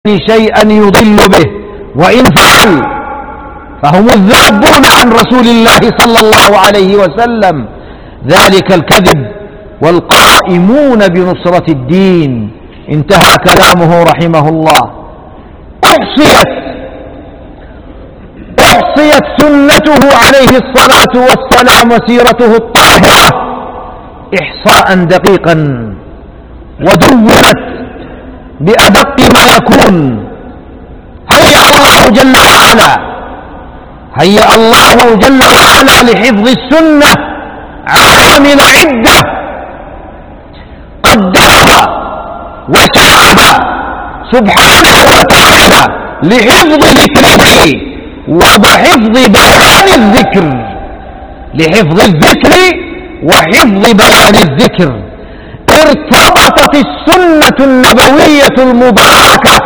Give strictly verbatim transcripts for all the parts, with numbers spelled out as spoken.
شيئا يضل به، وإن فعل فهم الذابون عن رسول الله صلى الله عليه وسلم، ذلك الكذب والقائمون بنصرة الدين. انتهى كلامه رحمه الله. أحصيت أحصيت سنته عليه الصلاة والسلام وسيرته الطاهرة إحصاء دقيقا، ودونت بأدق ما يكون. هيأ الله جل وعلا هيأ الله جل وعلا لحفظ السنة عوامل عدة قدرها وشرعها سبحانه وتعالى لحفظ ذكره وبحفظ بيان الذكر، لحفظ الذكر وحفظ بيان الذكر. ارتبطت السنة النبوية المباركة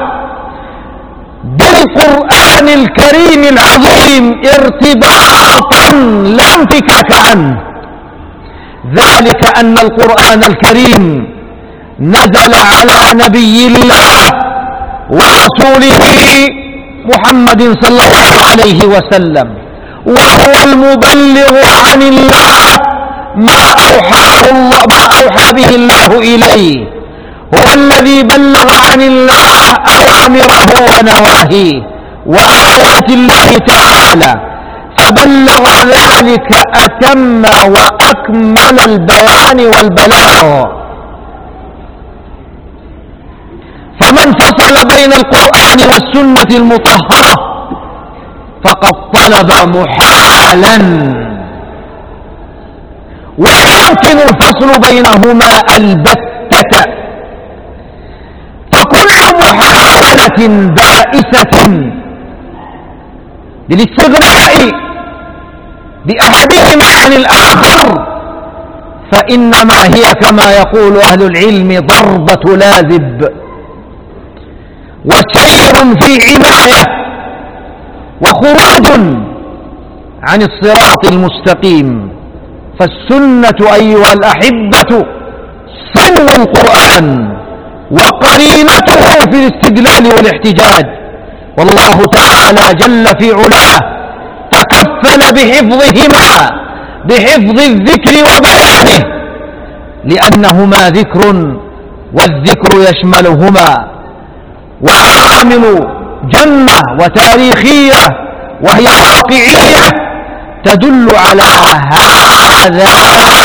بالقرآن الكريم العظيم ارتباطا لا انفكاك عنه، ذلك أن القرآن الكريم نزل على نبي الله ورسوله محمد صلى الله عليه وسلم، وهو المبلغ عن الله ما أوحاه الله ما أوحى به الله إليه، هو الذي بلغ عن الله أوامره ونواهيه وآيات الله تعالى، فبلغ ذلك أتم وأكمل البيان والبلاغ. فمن فصل بين القرآن والسنة المطهرة فقد طلب محالا، ويمكن الفصل بينهما البتة، فكل محاولة بائسة للاستغناء بأحدهما عن الآخر فإنما هي كما يقول أهل العلم ضربة لاذب وسير في عناية وخروج عن الصراط المستقيم. فالسنة أيها الأحبة صنو القرآن وقرينته في الاستدلال والاحتجاج، والله تعالى جل في علاه تكفل بحفظهما بحفظ الذكر وبيانه، لأنهما ذكر والذكر يشملهما، وعوامل جمة وتاريخية وهي واقعية تدل على هذا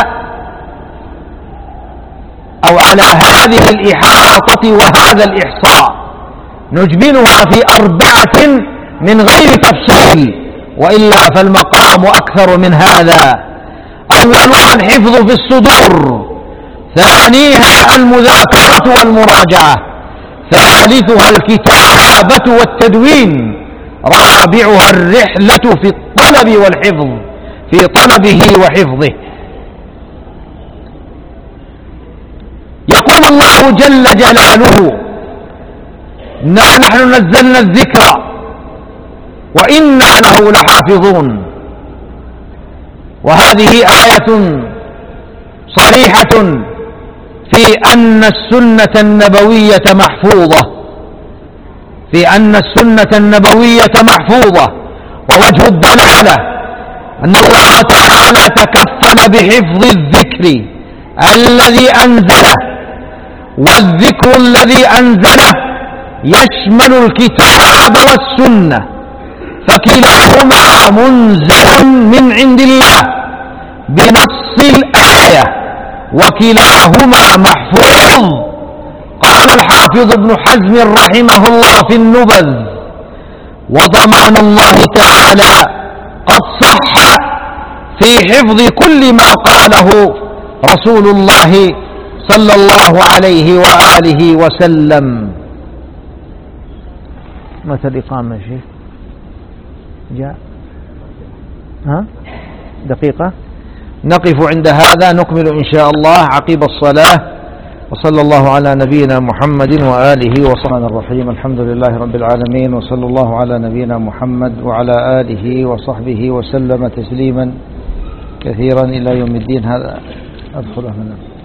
أو على هذه الإحاطة وهذا الإحصاء، نجملها في أربعة من غير تفصيل، وإلا فالمقام أكثر من هذا. أولها الحفظ في الصدور، ثانيها المذاكرة والمراجعة، ثالثها الكتابة والتدوين، رابعها الرحلة في الطلب والحفظ في طلبه وحفظه. يقول الله جل جلاله: إنا نحن نزلنا الذكر وإنا له لحافظون. وهذه آية صريحة في أن السنة النبوية محفوظة في أن السنة النبوية محفوظة ووجه الدلالة أن الله تعالى تكفل بحفظ الذكر الذي أنزله، والذكر الذي أنزله يشمل الكتاب والسنة، فكلاهما منزل من عند الله بنص الآية، وكلاهما محفوظ. قال الحافظ ابن حزم رحمه الله في النبذ: وضمان الله تعالى قد صح في حفظ كل ما قاله رسول الله صلى الله عليه وآله وسلم. متى الإقامة شيخ؟ جاء ها دقيقة. نقف عند هذا، نكمل إن شاء الله عقب الصلاة. وصلى الله على نبينا محمد وآله وصحبه الرحيم. الحمد لله رب العالمين، وصلى الله على نبينا محمد وعلى آله وصحبه وسلم تسليما كثيرا إلى يوم الدين. هذا أدخله من